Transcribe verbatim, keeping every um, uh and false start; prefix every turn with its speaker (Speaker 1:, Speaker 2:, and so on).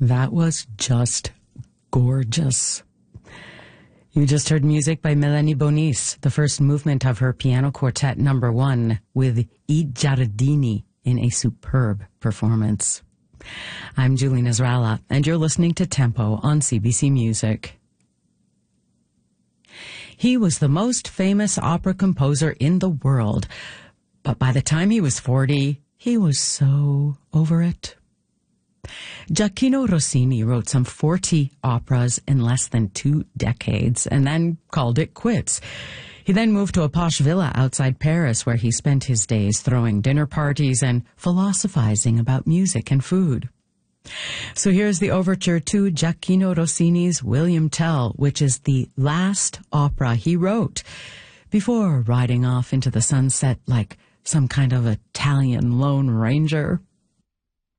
Speaker 1: That was just gorgeous. You just heard music by Melanie Bonis, the first movement of her piano quartet number one, with I Giardini in a superb performance. I'm Julie Nasrallah, and you're listening to Tempo on C B C Music. He was the most famous opera composer in the world, but by the time he was forty, he was so over it. Gioacchino Rossini wrote some forty operas in less than two decades and then called it quits. He then moved to a posh villa outside Paris where he spent his days throwing dinner parties and philosophizing about music and food. So here's the overture to Gioacchino Rossini's William Tell, which is the last opera he wrote before riding off into the sunset like some kind of Italian Lone Ranger.